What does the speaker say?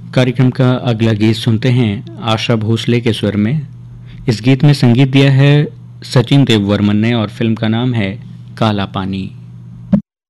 कार्यक्रम का अगला गीत सुनते हैं आशा भोसले के स्वर में। इस गीत में संगीत दिया है सचिन देव वर्मन ने और फिल्म का नाम है काला पानी।